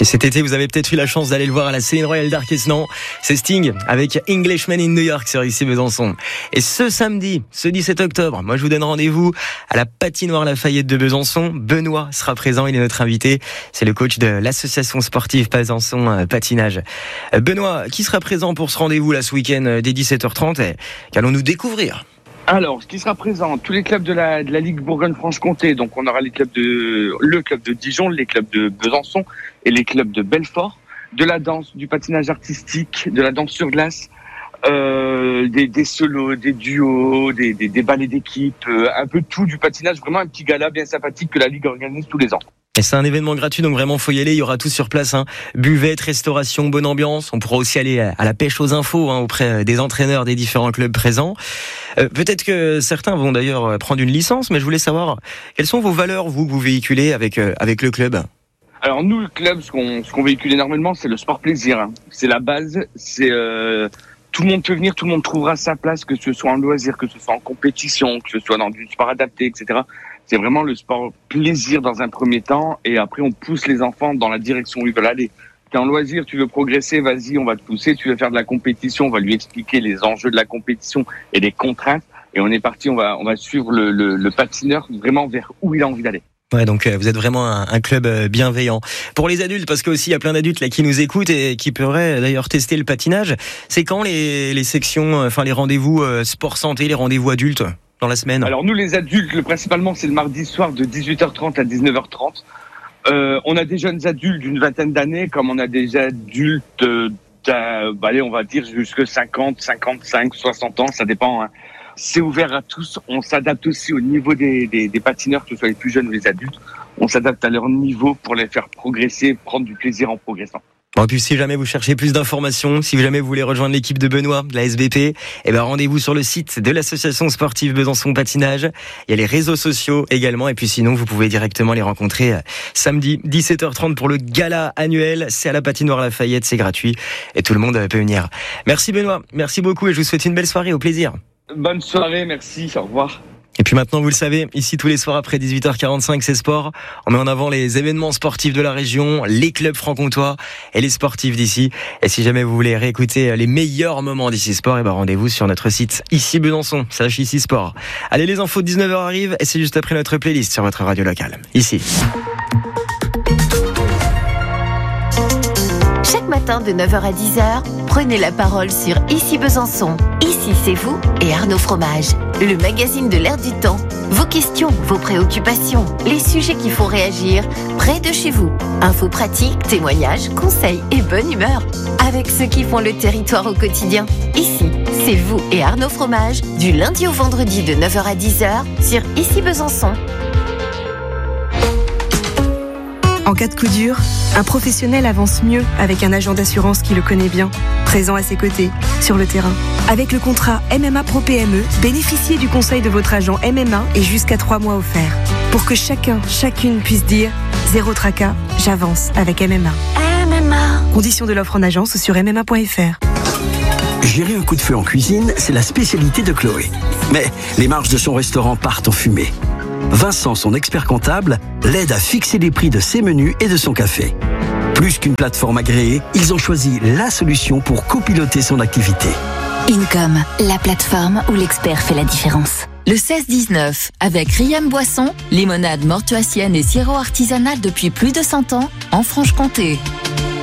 Et cet été, vous avez peut-être eu la chance d'aller le voir à la Céline Royal d'Arquesnan. C'est Sting avec Englishman in New York sur ici Besançon. Et ce samedi, ce 17 octobre, moi je vous donne rendez-vous à la patinoire Lafayette de Besançon. Benoît sera présent, il est notre invité. C'est le coach de l'association sportive Besançon Patinage. Benoît, qui sera présent pour ce rendez-vous là ce week-end dès 17h30 et qu'allons-nous découvrir? Alors, ce qui sera présent, tous les clubs de la Ligue Bourgogne-Franche-Comté. Donc, on aura le club de Dijon, les clubs de Besançon et les clubs de Belfort. De la danse, du patinage artistique, de la danse sur glace, des solos, des duos, des ballets d'équipe, un peu tout du patinage. Vraiment un petit gala bien sympathique que la Ligue organise tous les ans. Et c'est un événement gratuit, donc vraiment faut y aller, il y aura tout sur place, buvette, restauration, bonne ambiance. On pourra aussi aller à la pêche aux infos auprès des entraîneurs des différents clubs présents. Peut-être que certains vont d'ailleurs prendre une licence, mais je voulais savoir quelles sont vos valeurs, vous, que vous véhiculez avec le club. Alors nous, le club, ce qu'on véhicule énormément, c'est le sport plaisir. C'est la base, c'est tout le monde peut venir, tout le monde trouvera sa place, que ce soit en loisir, que ce soit en compétition, que ce soit dans du sport adapté, etc. C'est vraiment le sport plaisir dans un premier temps, et après on pousse les enfants dans la direction où ils veulent aller. T'es en loisir, tu veux progresser, vas-y, on va te pousser. Tu veux faire de la compétition, on va lui expliquer les enjeux de la compétition et les contraintes. Et on est parti, on va suivre le patineur vraiment vers où il a envie d'aller. Ouais, donc vous êtes vraiment un club bienveillant. Pour les adultes, parce qu'aussi il y a plein d'adultes là qui nous écoutent et qui pourraient d'ailleurs tester le patinage. C'est quand les sections, les rendez-vous sport santé, les rendez-vous adultes dans la semaine? Alors nous les adultes, principalement c'est le mardi soir de 18h30 à 19h30. On a des jeunes adultes d'une vingtaine d'années, comme on a des adultes on va dire jusque 50, 55, 60 ans, ça dépend. C'est ouvert à tous. On s'adapte aussi au niveau des patineurs, que ce soit les plus jeunes ou les adultes. On s'adapte à leur niveau pour les faire progresser, prendre du plaisir en progressant. Bon, et puis si jamais vous cherchez plus d'informations, si jamais vous voulez rejoindre l'équipe de Benoît, de la SBP, rendez-vous sur le site de l'association sportive Besançon Patinage. Il y a les réseaux sociaux également, et puis sinon vous pouvez directement les rencontrer samedi 17h30 pour le gala annuel. C'est à la patinoire Lafayette, c'est gratuit et tout le monde peut venir. Merci Benoît, merci beaucoup et je vous souhaite une belle soirée, au plaisir. Bonne soirée, merci, au revoir. Et puis maintenant, vous le savez, ici tous les soirs après 18h45, c'est sport. On met en avant les événements sportifs de la région, les clubs franc-comtois et les sportifs d'ici. Et si jamais vous voulez réécouter les meilleurs moments d'ici sport, rendez-vous sur notre site ici Besançon, / ici sport. Allez, les infos de 19h arrivent et c'est juste après notre playlist sur votre radio locale. Ici. Chaque matin de 9h à 10h, prenez la parole sur Ici Besançon. Ici, c'est vous et Arnaud Fromage. Le magazine de l'air du temps. Vos questions, vos préoccupations, les sujets qui font réagir, près de chez vous. Infos pratiques, témoignages, conseils et bonne humeur. Avec ceux qui font le territoire au quotidien. Ici, c'est vous et Arnaud Fromage, du lundi au vendredi de 9h à 10h, sur Ici Besançon. En cas de coup dur, un professionnel avance mieux avec un agent d'assurance qui le connaît bien, présent à ses côtés, sur le terrain. Avec le contrat MMA Pro PME, bénéficiez du conseil de votre agent MMA et jusqu'à 3 mois offerts. Pour que chacune puisse dire « Zéro tracas, j'avance avec MMA ». MMA. Conditions de l'offre en agence sur MMA.fr. Gérer un coup de feu en cuisine, c'est la spécialité de Chloé. Mais les marges de son restaurant partent en fumée. Vincent, son expert comptable, l'aide à fixer les prix de ses menus et de son café. Plus qu'une plateforme agréée, ils ont choisi la solution pour copiloter son activité. Income, la plateforme où l'expert fait la différence. Le 16-19, avec Riam Boisson, limonade mortuacienne et sirop artisanal depuis plus de 100 ans, en Franche-Comté.